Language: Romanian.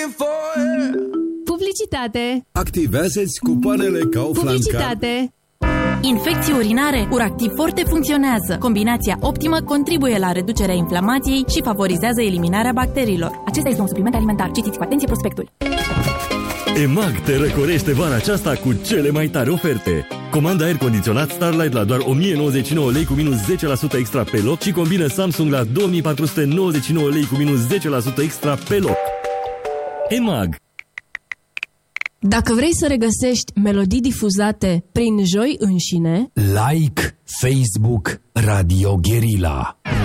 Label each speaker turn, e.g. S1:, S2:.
S1: Publicitate.
S2: Activează-ți cupoanele Kaufland.
S1: Publicitate.
S3: Infecții urinare, Uractiv Forte funcționează. Combinația optimă contribuie la reducerea inflamației și favorizează eliminarea bacteriilor. Acesta este un supliment alimentar. Citiți cu atenție prospectul.
S4: EMAG te răcorește vara aceasta cu cele mai tari oferte. Comanda aer condiționat Starlight la doar 1099 lei cu minus 10% extra pe loc și combină Samsung la 2499 lei cu minus 10% extra pe loc. EMAG.
S1: Dacă vrei să regăsești melodii difuzate prin Joi înșine,
S5: like Facebook Radio Guerilla.